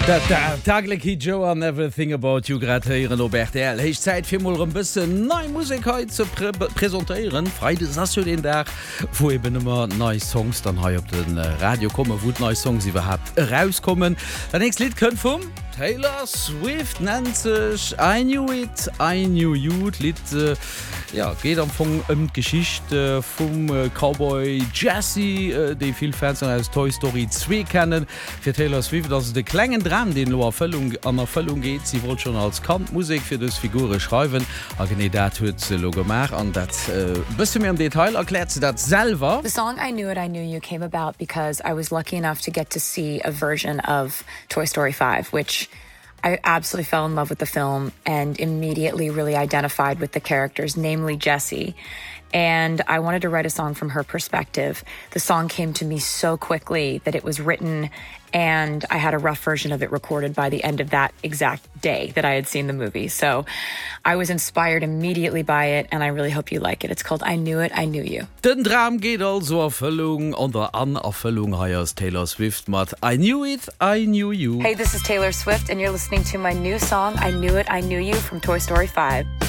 Tagleg hi Joe an everything about you gratieren Robert L. Heich Zeit fir mal ein bisschen neue Musik heute zu präsentieren. Freide as den Tag, wo eben immer neue Songs dann ha op den Radio kommen, wo neue Songs überhaupt rauskommen. Der nächste Lied könnt vom Taylor Swift nennt sich I Knew It, I Knew You. Lied geht am Anfang Geschichte vom Cowboy Jesse, die viele Fans aus Toy Story 2 kennen. Für Taylor Swift, das ist der kleine Dram, den nur an Erfüllung geht. Sie wollte schon als Kampfmusik für das Figur schreiben. Aber genau das hat sie gemacht. Und das bisschen mehr im Detail erklärt sie das selber. The song I Knew It, I Knew You came about because I was lucky enough to get to see a version of Toy Story 5, which I absolutely fell in love with the film and immediately really identified with the characters, namely Jessie. And I wanted to write a song from her perspective. The song came to me so quickly that it was written and I had a rough version of it recorded by the end of that exact day that I had seen the movie. So I was inspired immediately by it and I really hope you like it. It's called I Knew It, I Knew You. Den Dram geht also Erfüllung oder an Erfüllung heiers Taylor Swift mat I Knew It, I Knew You. Hey, this is Taylor Swift and you're listening to my new song I Knew It, I Knew You from Toy Story 5.